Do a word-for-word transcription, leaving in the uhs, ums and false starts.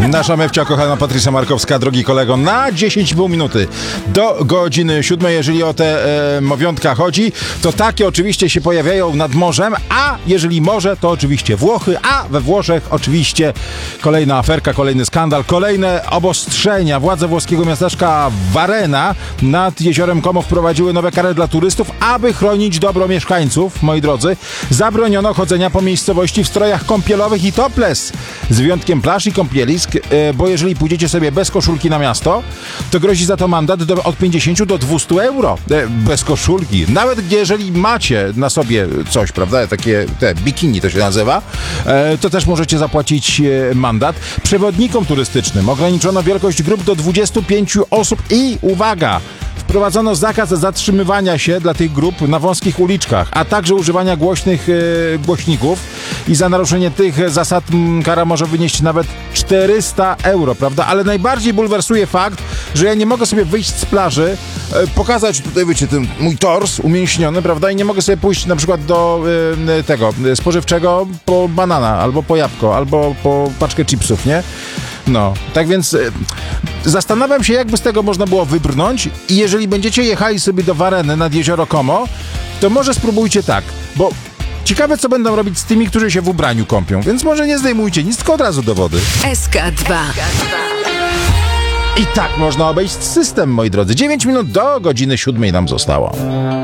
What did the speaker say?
Nasza mewcia kochana Patrycja Markowska, drogi kolego, na dziesięć i pół minuty do godziny siódmej. Jeżeli o te e, mowiątka chodzi, to takie oczywiście się pojawiają nad morzem, a jeżeli morze, to oczywiście Włochy, a we Włoszech oczywiście kolejna aferka, kolejny skandal, kolejne obostrzenia. Władze włoskiego miasteczka Varena nad jeziorem Como wprowadziły nowe kary dla turystów, aby chronić dobro mieszkańców. Moi drodzy, zabroniono chodzenia po miejscowości w strojach kąpielowych i topless, z wyjątkiem plaż i kąpielisk, bo jeżeli pójdziecie sobie bez koszulki na miasto, to grozi za to mandat do, od pięćdziesiąt do dwustu euro. Bez koszulki. Nawet jeżeli macie na sobie coś, prawda, takie te bikini to się nazywa, to też możecie zapłacić mandat. Przewodnikom turystycznym ograniczono wielkość grup do dwudziestu pięciu osób i uwaga, wprowadzono zakaz zatrzymywania się dla tych grup na wąskich uliczkach, a także używania głośnych e, głośników i za naruszenie tych zasad m, kara może wynieść nawet czterysta euro, prawda? Ale najbardziej bulwersuje fakt, że ja nie mogę sobie wyjść z plaży, e, pokazać tutaj, wiecie, ten mój tors umięśniony, prawda? I nie mogę sobie pójść na przykład do e, tego e, spożywczego po banana, albo po jabłko, albo po paczkę chipsów, nie? No, tak więc y, zastanawiam się, jakby z tego można było wybrnąć i jeżeli będziecie jechali sobie do Vareny nad jezioro Como, to może spróbujcie tak, bo ciekawe, co będą robić z tymi, którzy się w ubraniu kąpią, więc może nie zdejmujcie nic, tylko od razu do wody. S K dwa. I tak można obejść system, moi drodzy. dziewięć minut do godziny siódmej nam zostało.